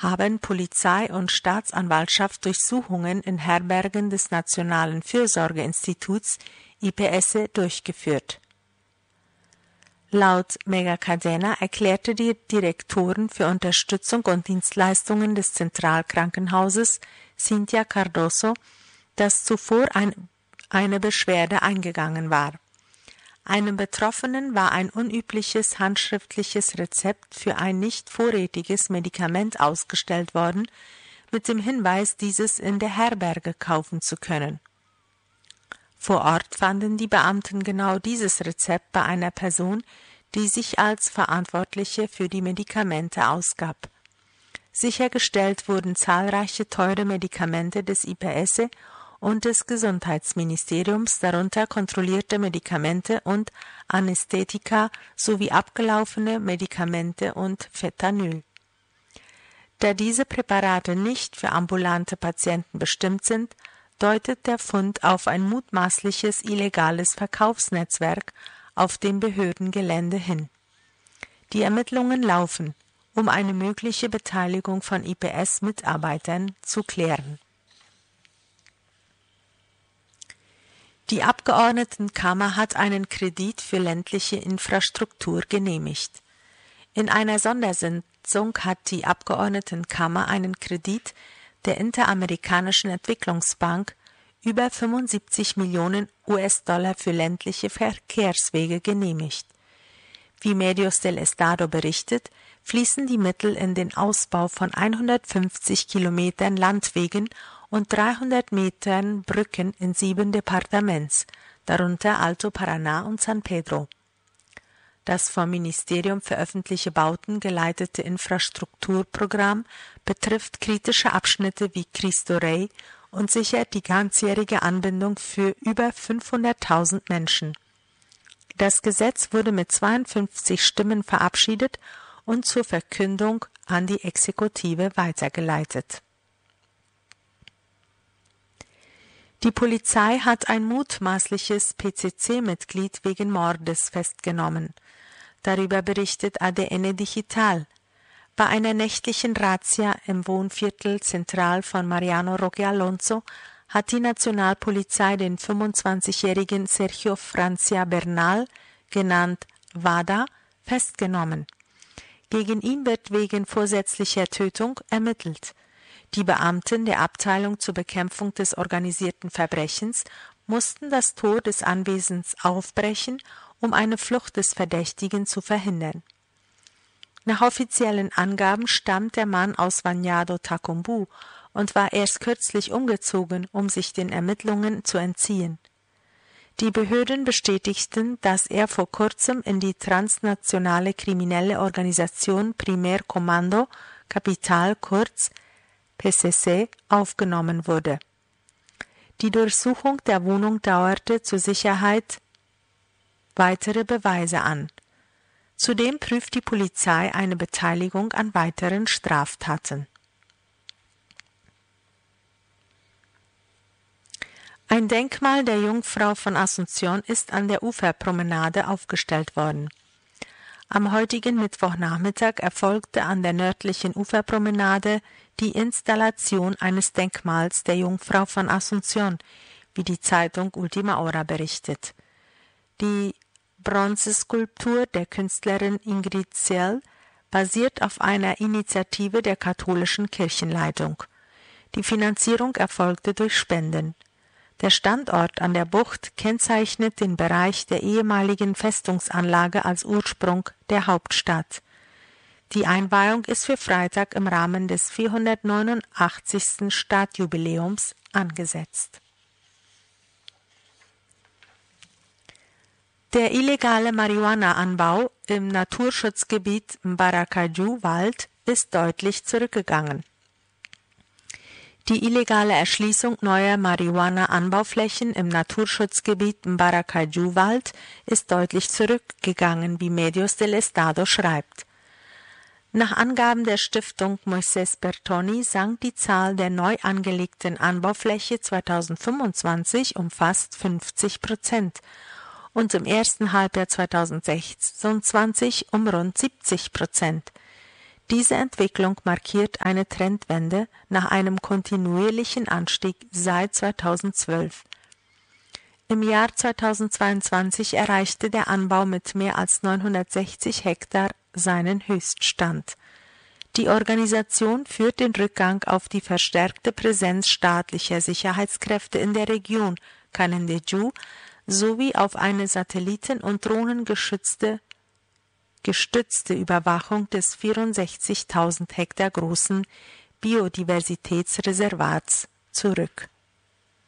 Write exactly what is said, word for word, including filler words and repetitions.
haben Polizei und Staatsanwaltschaft Durchsuchungen in Herbergen des Nationalen Fürsorgeinstituts I P S durchgeführt. Laut Megacadena erklärte die Direktorin für Unterstützung und Dienstleistungen des Zentralkrankenhauses, Cynthia Cardoso, dass zuvor ein, eine Beschwerde eingegangen war. Einem Betroffenen war ein unübliches handschriftliches Rezept für ein nicht vorrätiges Medikament ausgestellt worden, mit dem Hinweis, dieses in der Herberge kaufen zu können. Vor Ort fanden die Beamten genau dieses Rezept bei einer Person, die sich als Verantwortliche für die Medikamente ausgab. Sichergestellt wurden zahlreiche teure Medikamente des I P S und des Gesundheitsministeriums, darunter kontrollierte Medikamente und Anästhetika sowie abgelaufene Medikamente und Fentanyl. Da diese Präparate nicht für ambulante Patienten bestimmt sind, deutet der Fund auf ein mutmaßliches illegales Verkaufsnetzwerk auf dem Behördengelände hin. Die Ermittlungen laufen, um eine mögliche Beteiligung von I P S-Mitarbeitern zu klären. Die Abgeordnetenkammer hat einen Kredit für ländliche Infrastruktur genehmigt. In einer Sondersitzung hat die Abgeordnetenkammer einen Kredit der Interamerikanischen Entwicklungsbank über fünfundsiebzig Millionen U S-Dollar für ländliche Verkehrswege genehmigt. Wie Medios del Estado berichtet, fließen die Mittel in den Ausbau von hundertfünfzig Kilometern Landwegen und dreihundert Metern Brücken in sieben Departements, darunter Alto Paraná und San Pedro. Das vom Ministerium für öffentliche Bauten geleitete Infrastrukturprogramm betrifft kritische Abschnitte wie Cristo Rey und sichert die ganzjährige Anbindung für über fünfhunderttausend Menschen. Das Gesetz wurde mit zweiundfünfzig Stimmen verabschiedet und zur Verkündung an die Exekutive weitergeleitet. Die Polizei hat ein mutmaßliches P C C-Mitglied wegen Mordes festgenommen. Darüber berichtet A D N Digital. Bei einer nächtlichen Razzia im Wohnviertel zentral von Mariano Roque Alonso hat die Nationalpolizei den fünfundzwanzigjährigen Sergio Francia Bernal, genannt Wada, festgenommen. Gegen ihn wird wegen vorsätzlicher Tötung ermittelt. Die Beamten der Abteilung zur Bekämpfung des organisierten Verbrechens mussten das Tor des Anwesens aufbrechen, um eine Flucht des Verdächtigen zu verhindern. Nach offiziellen Angaben stammt der Mann aus Bañado Tacumbú und war erst kürzlich umgezogen, um sich den Ermittlungen zu entziehen. Die Behörden bestätigten, dass er vor kurzem in die transnationale kriminelle Organisation Primer Comando Capital, kurz P C C, aufgenommen wurde. Die Durchsuchung der Wohnung dauerte zur Sicherheit weitere Beweise an. Zudem prüft die Polizei eine Beteiligung an weiteren Straftaten. Ein Denkmal der Jungfrau von Asunción ist an der Uferpromenade aufgestellt worden. Am heutigen Mittwochnachmittag erfolgte an der nördlichen Uferpromenade die Installation eines Denkmals der Jungfrau von Asunción, wie die Zeitung Última Hora berichtet. Die Bronzeskulptur der Künstlerin Ingrid Ciel basiert auf einer Initiative der katholischen Kirchenleitung. Die Finanzierung erfolgte durch Spenden. Der Standort an der Bucht kennzeichnet den Bereich der ehemaligen Festungsanlage als Ursprung der Hauptstadt. Die Einweihung ist für Freitag im Rahmen des vierhundertneunundachtzigsten Stadtjubiläums angesetzt. Der illegale Marihuana-Anbau im Naturschutzgebiet Mbaracaju-Wald ist deutlich zurückgegangen. Die illegale Erschließung neuer Marihuana-Anbauflächen im Naturschutzgebiet Mbaracaju-Wald ist deutlich zurückgegangen, wie Medios del Estado schreibt. Nach Angaben der Stiftung Moisés Bertoni sank die Zahl der neu angelegten Anbaufläche zweitausendfünfundzwanzig um fast fünfzig Prozent und im ersten Halbjahr zweitausendsechsundzwanzig um rund siebzig Prozent. Diese Entwicklung markiert eine Trendwende nach einem kontinuierlichen Anstieg seit zweitausendzwölf. Im Jahr zweitausendzweiundzwanzig erreichte der Anbau mit mehr als neunhundertsechzig Hektar seinen Höchststand. Die Organisation führt den Rückgang auf die verstärkte Präsenz staatlicher Sicherheitskräfte in der Region Canindeyú sowie auf eine Satelliten- und drohnengestützte gestützte Überwachung des vierundsechzigtausend Hektar großen Biodiversitätsreservats zurück.